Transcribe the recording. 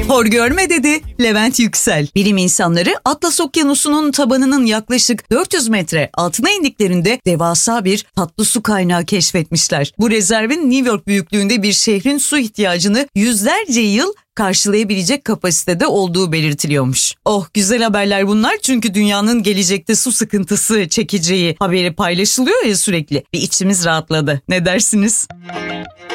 Hor görme dedi Levent Yüksel. Bilim insanları Atlas Okyanusu'nun tabanının yaklaşık 400 metre altına indiklerinde devasa bir tatlı su kaynağı keşfetmişler. Bu rezervin New York büyüklüğünde bir şehrin su ihtiyacını yüzlerce yıl karşılayabilecek kapasitede olduğu belirtiliyormuş. Oh, güzel haberler bunlar, çünkü dünyanın gelecekte su sıkıntısı çekeceği haberi paylaşılıyor ya sürekli. Bir içimiz rahatladı. Ne dersiniz?